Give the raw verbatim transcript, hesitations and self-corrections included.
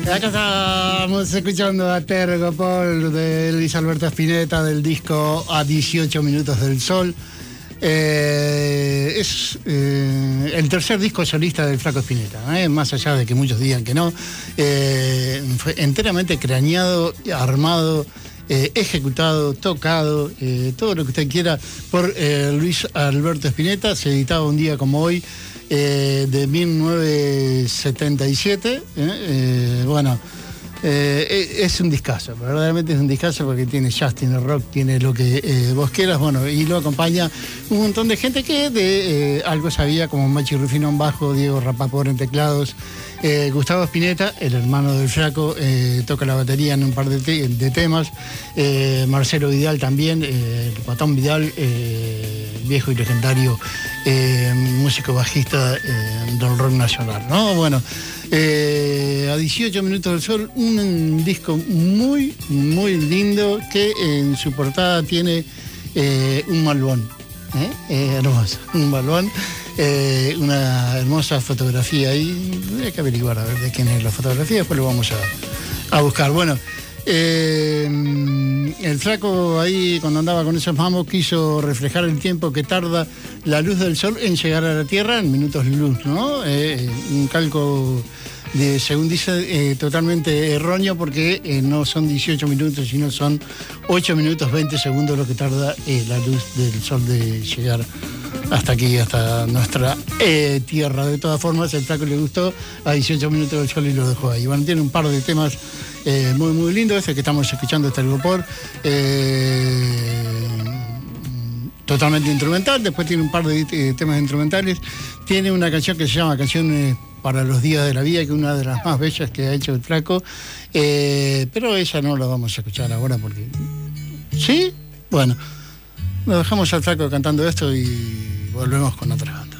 Acá estamos escuchando a Tergo Paul de Luis Alberto Spinetta del disco A dieciocho minutos del sol. Eh, es eh, el tercer disco solista del Flaco Spinetta, eh, más allá de que muchos digan que no. Eh, fue enteramente craneado, armado, eh, ejecutado, tocado, eh, todo lo que usted quiera por eh, Luis Alberto Spinetta. Se editaba un día como hoy. Eh, de mil novecientos setenta y siete, eh, eh, bueno, eh, es un discazo, verdaderamente es un discazo porque tiene jazz, tiene rock, tiene lo que eh, vos quieras, bueno, y lo acompaña un montón de gente que de eh, algo sabía, como Machi Rufino en bajo, Diego Rapaport en teclados, eh, Gustavo Spinetta, el hermano del Flaco, eh, toca la batería en un par de, te de temas, eh, Marcelo Vidal también, eh, el Patón Vidal, eh, viejo y legendario eh, músico bajista eh, del rock nacional, ¿no? Bueno, eh, a dieciocho minutos del sol, un, un disco muy, muy lindo que en su portada tiene eh, un malbón, ¿eh? Eh, hermoso, un malbón, eh, una hermosa fotografía ahí, hay que averiguar a ver de quién es la fotografía, después lo vamos a, a buscar. Bueno, Eh, el Flaco ahí cuando andaba con esos mamos quiso reflejar el tiempo que tarda la luz del sol en llegar a la Tierra en minutos luz, ¿no? Eh, un cálculo de, según dice, eh, totalmente erróneo porque eh, no son dieciocho minutos, sino son ocho minutos veinte segundos lo que tarda eh, la luz del sol de llegar hasta aquí, hasta nuestra eh, tierra. De todas formas, el Flaco le gustó a dieciocho minutos del sol y lo dejó ahí. Bueno, tiene un par de temas Eh, muy muy lindo, este que estamos escuchando, este Tergo eh, totalmente instrumental. Después tiene un par de eh, temas instrumentales. Tiene una canción que se llama Canciones para los Días de la Vida, que es una de las más bellas que ha hecho el Flaco, eh, pero esa no la vamos a escuchar ahora porque ¿sí? Bueno, nos dejamos al Flaco cantando esto y volvemos con otra.